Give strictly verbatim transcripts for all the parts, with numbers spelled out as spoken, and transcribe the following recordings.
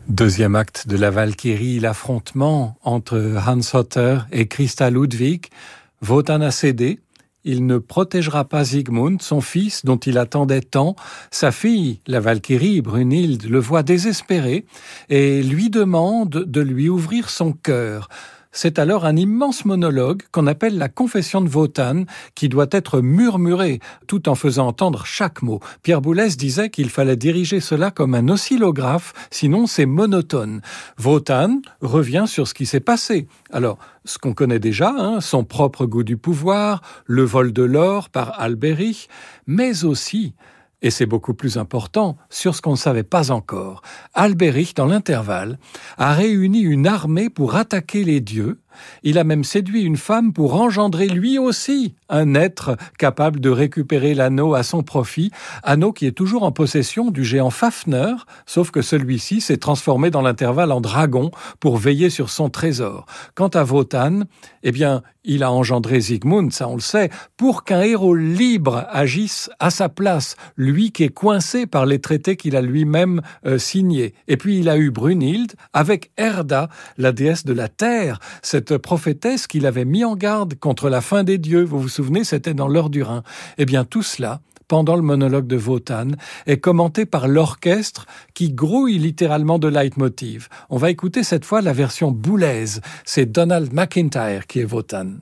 Deuxième acte de la Valkyrie, l'affrontement entre Hans Hotter et Christa Ludwig. Wotan a cédé. Il ne protégera pas Sigmund, son fils, dont il attendait tant. Sa fille, la Valkyrie, Brunhild, le voit désespéré et lui demande de lui ouvrir son cœur. C'est alors un immense monologue qu'on appelle la confession de Wotan, qui doit être murmuré, tout en faisant entendre chaque mot. Pierre Boulez disait qu'il fallait diriger cela comme un oscillographe, sinon c'est monotone. Wotan revient sur ce qui s'est passé. Alors, ce qu'on connaît déjà, hein, son propre goût du pouvoir, le vol de l'or par Albéric, mais aussi... et c'est beaucoup plus important, sur ce qu'on ne savait pas encore. Albéric, dans l'intervalle, a réuni une armée pour attaquer les dieux. Il a même séduit une femme pour engendrer lui aussi un être capable de récupérer l'anneau à son profit, anneau qui est toujours en possession du géant Fafner, sauf que celui-ci s'est transformé dans l'intervalle en dragon pour veiller sur son trésor. Quant à Wotan, eh bien, il a engendré Sigmund, ça on le sait, pour qu'un héros libre agisse à sa place, lui qui est coincé par les traités qu'il a lui-même euh, signés. Et puis il a eu Brunhild avec Erda, la déesse de la terre, cette prophétesse qu'il avait mis en garde contre la fin des dieux. Vous vous souvenez, c'était dans l'heure du Rhin. Eh bien, tout cela, pendant le monologue de Wotan, est commenté par l'orchestre qui grouille littéralement de leitmotiv. On va écouter cette fois la version boulaise. C'est Donald McIntyre qui est Wotan.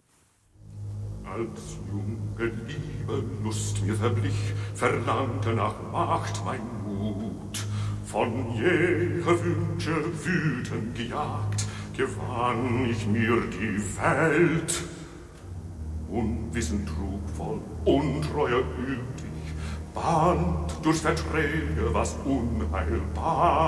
Als junge Liebe Lust mir verblich, verlangte nach Macht mein Mut. Von jeher Wünsche wütend gejagt, gewann ich mir die Welt. Unwissend trugvoll, Untreue übt ich, band durch Verträge was unheilbar.